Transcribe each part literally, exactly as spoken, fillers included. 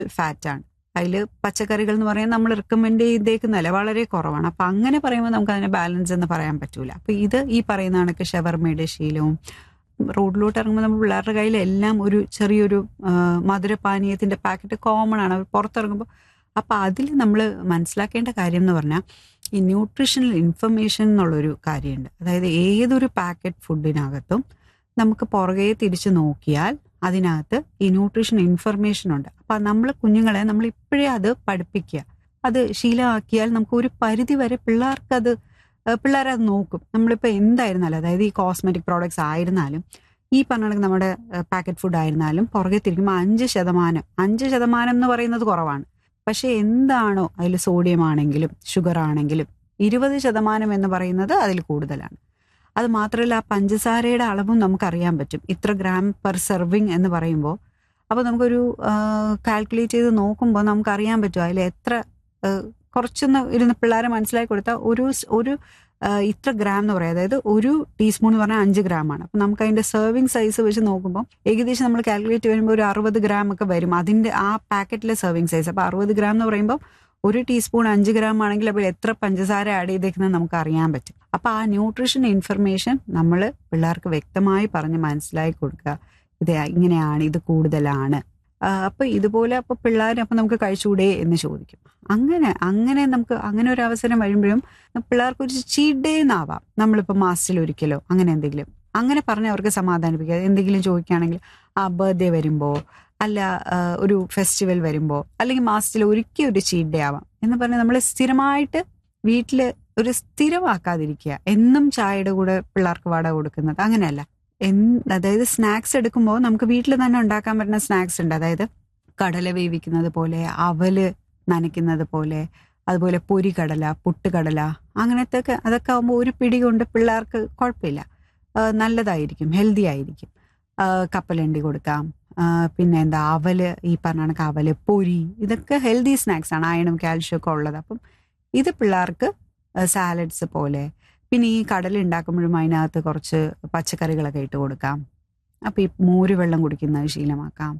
ഫാറ്റാണ്. അതിൽ പച്ചക്കറികൾ എന്ന് പറയുന്നത് നമ്മൾ റിക്കമെൻഡ് ചെയ്തേക്കുന്നതല്ല, വളരെ കുറവാണ്. അപ്പം അങ്ങനെ പറയുമ്പോൾ നമുക്ക് അതിനെ ബാലൻസ് എന്ന് പറയാൻ പറ്റൂല. അപ്പം ഇത് ഈ പറയുന്ന കണക്ക് ഷവർമയുടെ ശീലവും റോഡിലോട്ട് ഇറങ്ങുമ്പോൾ നമ്മൾ പിള്ളേരുടെ കയ്യിൽ എല്ലാം ഒരു ചെറിയൊരു മധുരപാനീയത്തിൻ്റെ പാക്കറ്റ് കോമൺ ആണ് അവർ പുറത്തിറങ്ങുമ്പോൾ. അപ്പം അതിൽ നമ്മൾ മനസ്സിലാക്കേണ്ട കാര്യം എന്ന് പറഞ്ഞാൽ ഈ ന്യൂട്രീഷണൽ ഇൻഫർമേഷൻ എന്നുള്ളൊരു കാര്യമുണ്ട്. അതായത് ഏതൊരു പാക്കറ്റ് ഫുഡിനകത്തും നമുക്ക് പുറകെ തിരിച്ച് നോക്കിയാൽ അതിനകത്ത് ഈ ന്യൂട്രീഷൻ ഇൻഫർമേഷൻ ഉണ്ട്. അപ്പം നമ്മൾ കുഞ്ഞുങ്ങളെ നമ്മൾ ഇപ്പോഴേ അത് പഠിപ്പിക്കുക, അത് ശീലമാക്കിയാൽ നമുക്ക് ഒരു പരിധി വരെ പിള്ളേർക്കത് പിള്ളേരത് നോക്കും. നമ്മളിപ്പോൾ എന്തായിരുന്നാലും, അതായത് ഈ കോസ്മെറ്റിക് പ്രോഡക്ട്സ് ആയിരുന്നാലും ഈ പറഞ്ഞ നമ്മുടെ പാക്കറ്റ് ഫുഡ് ആയിരുന്നാലും പുറകെ തിരിക്കുമ്പോൾ അഞ്ച് ശതമാനം അഞ്ച് ശതമാനം എന്ന് പറയുന്നത് കുറവാണ്. പക്ഷെ എന്താണോ അതിൽ സോഡിയം ആണെങ്കിലും ഷുഗർ ആണെങ്കിലും ഇരുപത് ശതമാനം എന്ന് പറയുന്നത് അതിൽ കൂടുതലാണ്. അത് മാത്രമല്ല ആ പഞ്ചസാരയുടെ അളവും നമുക്കറിയാൻ പറ്റും. ഇത്ര ഗ്രാം പെർ സെർവിങ് എന്ന് പറയുമ്പോൾ അപ്പോൾ നമുക്കൊരു കാൽക്കുലേറ്റ് ചെയ്ത് നോക്കുമ്പോൾ നമുക്കറിയാൻ പറ്റും അതിൽ എത്ര. കുറച്ചൊന്ന് ഇരുന്ന് പിള്ളേരെ മനസ്സിലാക്കി കൊടുത്താൽ ഒരു ഒരു ഇത്ര ഗ്രാം എന്ന് പറയാം, അതായത് ഒരു ടീസ്പൂൺ എന്ന് പറഞ്ഞാൽ അഞ്ച് ഗ്രാമാണ്. അപ്പം നമുക്ക് അതിൻ്റെ സെർവിങ് സൈസ് വെച്ച് നോക്കുമ്പോൾ ഏകദേശം നമ്മൾ കാൽക്കുലേറ്റ് വരുമ്പോൾ ഒരു അറുപത് ഗ്രാം ഒക്കെ വരും അതിൻ്റെ ആ പാക്കറ്റിലെ സെർവിങ് സൈസ്. അപ്പോൾ അറുപത് ഗ്രാം എന്ന് പറയുമ്പോൾ ഒരു ടീസ്പൂൺ അഞ്ച് ഗ്രാം ആണെങ്കിൽ അപ്പോൾ എത്ര പഞ്ചസാര ആഡ് ചെയ്തേക്കുന്നത് നമുക്ക് അറിയാൻ പറ്റും. അപ്പോൾ ആ ന്യൂട്രീഷൻ ഇൻഫർമേഷൻ നമ്മൾ പിള്ളേർക്ക് വ്യക്തമായി പറഞ്ഞ് മനസ്സിലാക്കി കൊടുക്കുക, ഇത് ഇങ്ങനെയാണ്, ഇത് കൂടുതലാണ്. അപ്പോൾ ഇതുപോലെ അപ്പോൾ പിള്ളേർ അപ്പം നമുക്ക് കഴിച്ചുകൂടെ എന്ന് ചോദിക്കും. അങ്ങനെ അങ്ങനെ നമുക്ക് അങ്ങനെ ഒരു അവസരം വരുമ്പോഴും പിള്ളേർക്ക് ഒരു ചീറ്റ് ഡേ എന്നാവാം, നമ്മളിപ്പോൾ മാസത്തിൽ ഒരിക്കലോ അങ്ങനെ എന്തെങ്കിലും അങ്ങനെ പറഞ്ഞ് അവർക്ക് സമാധാനിപ്പിക്കുക. എന്തെങ്കിലും ചോദിക്കുകയാണെങ്കിൽ ആ ബർത്ത്ഡേ വരുമ്പോൾ അല്ല ഒരു ഫെസ്റ്റിവൽ വരുമ്പോൾ അല്ലെങ്കിൽ മാസത്തിൽ ഒരിക്കൽ ഒരു ചീറ്റ് ഡേ ആവാം എന്ന് പറഞ്ഞാൽ നമ്മൾ സ്ഥിരമായിട്ട് വീട്ടിൽ ഒരു സ്ഥിരമാക്കാതിരിക്കുക. എന്നും ചായയുടെ കൂടെ പിള്ളേർക്ക് വട കൊടുക്കുന്നത് അങ്ങനെയല്ല. അതായത് സ്നാക്സ് എടുക്കുമ്പോൾ നമുക്ക് വീട്ടിൽ തന്നെ ഉണ്ടാക്കാൻ പറ്റുന്ന സ്നാക്സ് ഉണ്ട്. അതായത് കടല വേവിക്കുന്നത് പോലെ, അവല് നനയ്ക്കുന്നത് പോലെ, അതുപോലെ പൊരിക്കടല, പുട്ടുകടല, അങ്ങനത്തെ ഒക്കെ അതൊക്കെ ആകുമ്പോൾ ഒരു പിടി കൊണ്ട് പിള്ളേർക്ക് കുഴപ്പമില്ല, നല്ലതായിരിക്കും, ഹെൽത്തി ആയിരിക്കും. കപ്പലണ്ടി കൊടുക്കാം, പിന്നെ എന്താ അവല്, ഈ പറഞ്ഞ കണക്ക് അവല്, പൊരി, ഇതൊക്കെ ഹെൽത്തി സ്നാക്സ് ആണ്, അയണും കാൽഷ്യം ഒക്കെ ഉള്ളത്. അപ്പം ഇത് പിള്ളേർക്ക് സാലഡ്സ് പോലെ. പിന്നെ ഈ കടല ഉണ്ടാക്കുമ്പോഴും അതിനകത്ത് കുറച്ച് പച്ചക്കറികളൊക്കെ ഇട്ട് കൊടുക്കാം. അപ്പോൾ ഈ മോര് വെള്ളം കുടിക്കുന്നത് ശീലമാക്കാം.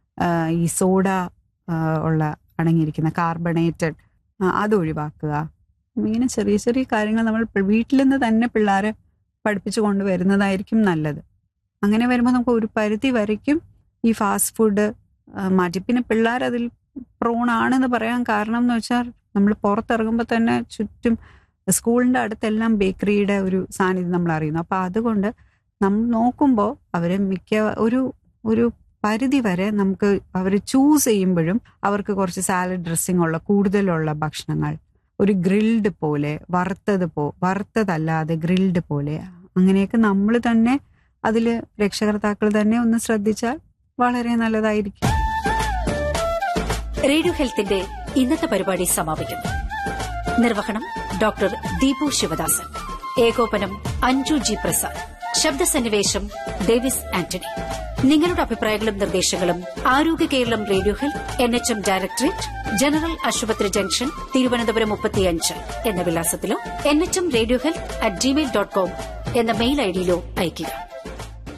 ഈ സോഡ ഉള്ള അടങ്ങിയിരിക്കുന്ന കാർബണേറ്റഡ് അത് ഒഴിവാക്കുക. ഇങ്ങനെ ചെറിയ ചെറിയ കാര്യങ്ങൾ നമ്മൾ വീട്ടിൽ നിന്ന് തന്നെ പിള്ളേരെ പഠിപ്പിച്ചു കൊണ്ടുവരുന്നതായിരിക്കും നല്ലത്. അങ്ങനെ വരുമ്പോൾ നമുക്ക് ഒരു പരിധി വരയ്ക്കും ഈ ഫാസ്റ്റ് ഫുഡ് മാറ്റി. പിന്നെ പിള്ളേർ അതിൽ പ്രോൺ ആണെന്ന് പറയാൻ കാരണം എന്ന് വെച്ചാൽ നമ്മൾ പുറത്തിറങ്ങുമ്പോൾ തന്നെ ചുറ്റും സ്കൂളിൻ്റെ അടുത്തെല്ലാം ബേക്കറിയുടെ ഒരു സാന്നിധ്യം നമ്മൾ അറിയുന്നു. അപ്പോൾ അതുകൊണ്ട് നമ്മൾ നോക്കുമ്പോൾ അവർ മിക്ക ഒരു ഒരു പരിധി വരെ നമുക്ക് അവർ ചൂസ് ചെയ്യുമ്പോഴും അവർക്ക് കുറച്ച് സാലഡ് ഡ്രസ്സിംഗ് ഉള്ള കൂടുതലുള്ള ഭക്ഷണങ്ങൾ, ഒരു ഗ്രിൽഡ് പോലെ, വറുത്തത് പോ വറുത്തതല്ലാതെ ഗ്രിൽഡ് പോലെ, അങ്ങനെയൊക്കെ നമ്മൾ തന്നെ അതിൽ രക്ഷകർത്താക്കൾ തന്നെ ഒന്ന് ശ്രദ്ധിച്ചാൽ വളരെ നല്ലതായിരിക്കും. റേഡിയോ ഹെൽത്തിന്റെ ഇന്നത്തെ പരിപാടി സമാപിക്കുന്നു. നിർവഹണം ഡോക്ടർ ദീപു ശിവദാസൻ, ഏകോപനം അഞ്ജു ജി പ്രസാദ്, ശബ്ദസന്നിവേശം ഡേവിസ് ആന്റണി. നിങ്ങളുടെ അഭിപ്രായങ്ങളും നിർദ്ദേശങ്ങളും ആരോഗ്യ Keralam radio health N H M directorate, general ആശുപത്രി ജംഗ്ഷൻ, തിരുവനന്തപുരം മുപ്പത്തിയഞ്ച് എന്ന വിലാസത്തിലോ N H M radio health at Gmail dot com എന്ന മെയിൽ ഐഡിയിലോ അയയ്ക്കുക.